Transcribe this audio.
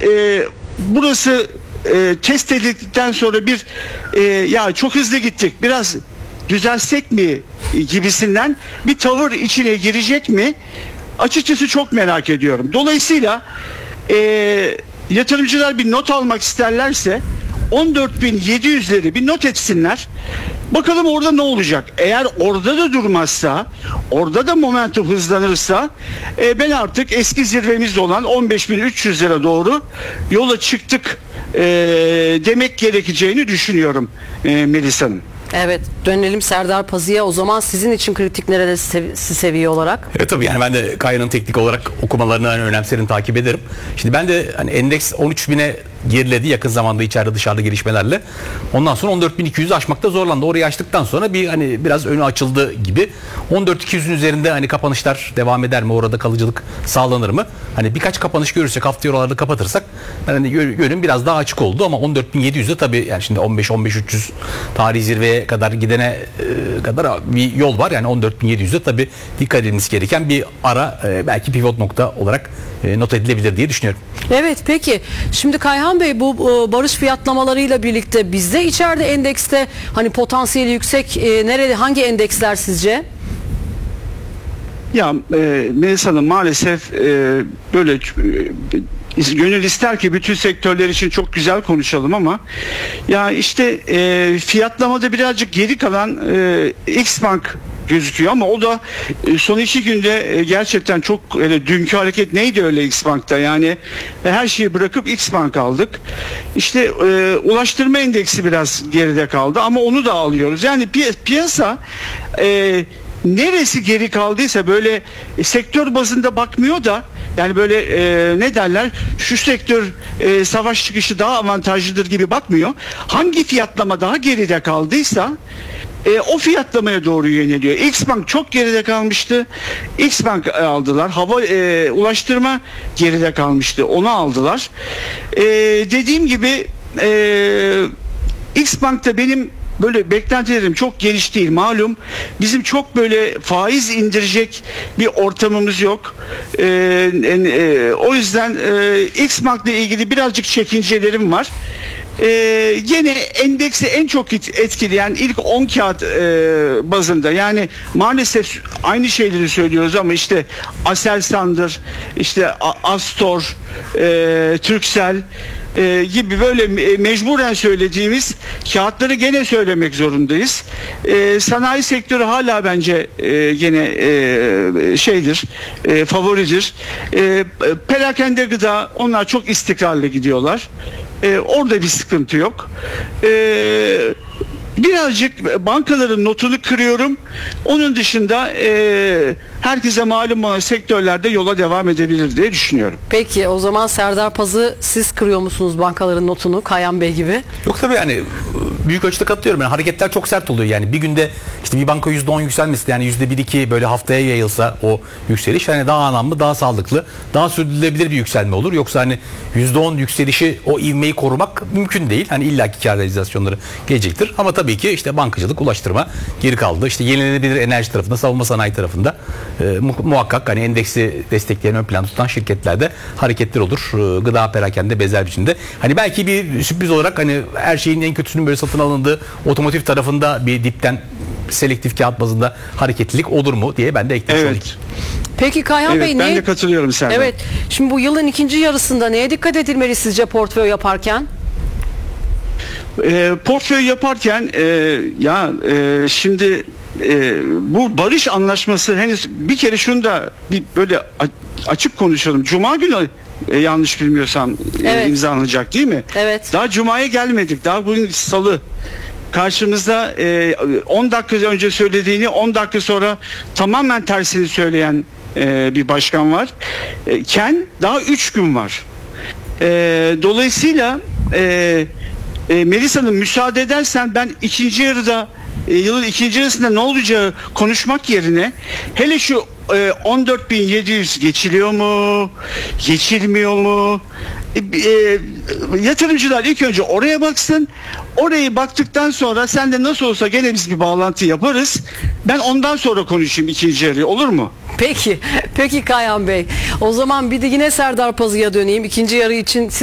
burası test edildikten sonra ya çok hızlı gittik, biraz düzelsek mi gibisinden bir tavır içine girecek mi? Açıkçası çok merak ediyorum. Dolayısıyla yatırımcılar bir not almak isterlerse 14.700'leri bir not etsinler. Bakalım orada ne olacak? Eğer orada da durmazsa, orada da momentum hızlanırsa ben artık eski zirvemizde olan 15.300 lira doğru yola çıktık demek gerekeceğini düşünüyorum Melis Hanım. Evet, dönelim Serdar Pazı'ya. O zaman sizin için kritik nerede seviye olarak? Evet, tabii yani ben de Kaya'nın teknik olarak okumalarını önemserim, takip ederim. Şimdi ben de hani endeks 13.000'e geriledi yakın zamanda içeride dışarıda gelişmelerle. Ondan sonra 14.200'ü aşmakta zorlandı. Orayı aştıktan sonra biraz önü açıldı gibi. 14.200'ün üzerinde hani kapanışlar devam eder mi? Orada kalıcılık sağlanır mı? Hani birkaç kapanış görürsek, hafta oralarda kapatırsak hani yönüm biraz daha açık oldu ama 14.700'de tabii yani şimdi 15-15.300 tarihi zirveye kadar gidene kadar bir yol var. Yani 14.700'de tabii dikkat edilmesi gereken bir ara belki pivot nokta olarak not edilebilir diye düşünüyorum. Evet, peki. Şimdi Kayhan Bey, bu barış fiyatlamalarıyla birlikte bizde içeride endekste hani potansiyeli yüksek hangi endeksler sizce? Ya Melis Hanım, maalesef böyle gönül ister ki bütün sektörler için çok güzel konuşalım ama ya işte fiyatlamada birazcık geri kalan Xbank gözüküyor ama o da son 2 günde gerçekten çok dünkü hareket neydi öyle Xbank'ta, yani her şeyi bırakıp Xbank aldık. İşte ulaştırma endeksi biraz geride kaldı ama onu da alıyoruz. Yani piyasa neresi geri kaldıysa böyle sektör bazında bakmıyor da, yani böyle ne derler, şu sektör savaş çıkışı daha avantajlıdır gibi bakmıyor. Hangi fiyatlama daha geride kaldıysa o fiyatlamaya doğru yöneliyor. Xbank çok geride kalmıştı. Xbank aldılar. Ulaştırma geride kalmıştı. Onu aldılar. Dediğim gibi Xbank'ta benim böyle beklentilerim çok geniş değil. Malum bizim çok böyle faiz indirecek bir ortamımız yok. O yüzden Xbank'la ilgili birazcık çekincelerim var. Yine endeksi en çok etkileyen ilk 10 kağıt bazında, yani maalesef aynı şeyleri söylüyoruz ama işte Aselsan'dır, işte Astor, Turkcell gibi böyle mecburen söylediğimiz kağıtları gene söylemek zorundayız. Sanayi sektörü hala bence gene favoridir. Perakende gıda, onlar çok istikrarlı gidiyorlar. Orada bir sıkıntı yok. Birazcık bankaların notunu kırıyorum. Onun dışında herkese malum olan sektörlerde yola devam edebilir diye düşünüyorum. Peki, o zaman Serdar Pazı, siz kırıyor musunuz bankaların notunu Kayhan Bey gibi? Yok, tabii yani büyük ölçüde katılıyorum. Yani hareketler çok sert oluyor. Yani bir günde işte bir banka %10 yükselmesi, yani %1-2 böyle haftaya yayılsa o yükseliş hani daha anlamlı, daha sağlıklı, daha sürdürülebilir bir yükselme olur. Yoksa hani %10 yükselişi, o ivmeyi korumak mümkün değil. Hani illaki kar realizasyonları gelecektir. Ama tabii ki işte bankacılık, ulaştırma geri kaldı. İşte yenilenebilir enerji tarafında, savunma sanayi tarafında muhakkak hani endeksi destekleyen, ön plan tutan şirketlerde hareketler olur. Gıda, perakende, bezel biçimde. Hani belki bir sürpriz olarak hani her şeyin en kötüsünün böyle satın alındığı otomotiv tarafında bir dipten selektif kağıt bazında hareketlilik olur mu diye ben de eklemiş olayım. Peki Kayhan Bey, ben de katılıyorum Serdar. Evet. Şimdi bu yılın ikinci yarısında neye dikkat edilmeli sizce portföy yaparken? Portföy yaparken şimdi bu barış anlaşması henüz, bir kere şunu da böyle açık konuşalım. Cuma günü yanlış bilmiyorsam imzalanacak değil mi? Evet. Daha Cuma'ya gelmedik. Daha bugün Salı. Karşımızda 10 dakika önce söylediğini 10 dakika sonra tamamen tersini söyleyen bir başkan var. Daha 3 gün var. Dolayısıyla Melis Hanım, müsaade edersen ben ikinci yarıda, yılın ikinci yarısında ne olacağı konuşmak yerine hele şu 14.700 geçiliyor mu, geçilmiyor mu? Yatırımcılar ilk önce oraya baksın. Orayı baktıktan sonra sen de nasıl olsa gene biz bir bağlantı yaparız. Ben ondan sonra konuşayım ikinci yarıyı, olur mu? Peki. Peki Kayhan Bey. O zaman bir de yine Serdar Pazı'ya döneyim. İkinci yarı için